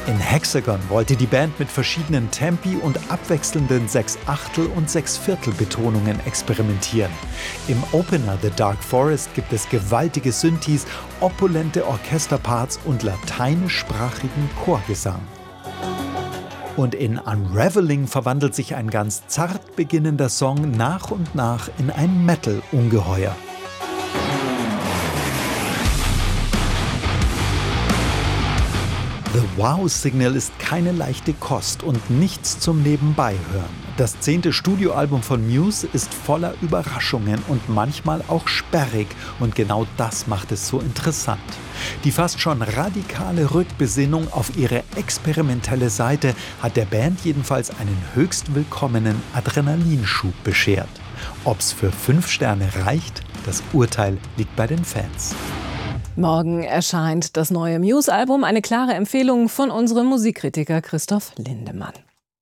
In Hexagon wollte die Band mit verschiedenen Tempi und abwechselnden 6/8 und 6/4 Betonungen experimentieren. Im Opener The Dark Forest gibt es gewaltige Synthes, opulente Orchesterparts und lateinischsprachigen Chorgesang. Und in Unraveling verwandelt sich ein ganz zart beginnender Song nach und nach in ein Metal-Ungeheuer. The Wow Signal ist keine leichte Kost und nichts zum Nebenbeihören. Das 10. Studioalbum von Muse ist voller Überraschungen und manchmal auch sperrig und genau das macht es so interessant. Die fast schon radikale Rückbesinnung auf ihre experimentelle Seite hat der Band jedenfalls einen höchst willkommenen Adrenalinschub beschert. Ob's für 5 Sterne reicht, das Urteil liegt bei den Fans. Morgen erscheint das neue Muse-Album, eine klare Empfehlung von unserem Musikkritiker Christoph Lindemann.